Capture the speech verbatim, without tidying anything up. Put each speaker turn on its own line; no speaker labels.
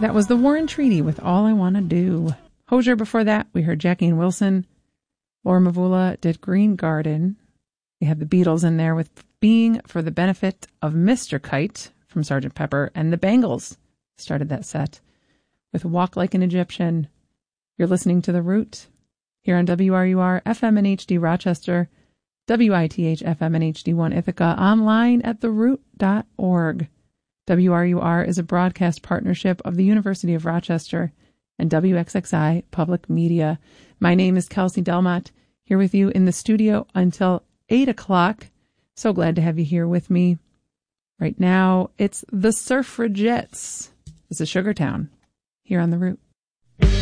That was the Warren Treaty with All I Want to Do. Hozier before that, we heard Jackie and Wilson. Laura Mvula did Green Garden. We had the Beatles in there with Being for the Benefit of Mister Kite from Sergeant Pepper. And the Bangles started that set with Walk Like an Egyptian. You're listening to The Root here on W R U R F M and H D Rochester, W I T H F M and H D one Ithaca, online at the root dot org. W R U R is a broadcast partnership of the University of Rochester and W X X I Public Media. My name is Kelsey Delmott, here with you in the studio until eight o'clock. So glad to have you here with me. Right now, it's the Suffragettes. This is Sugartown, here on The Root.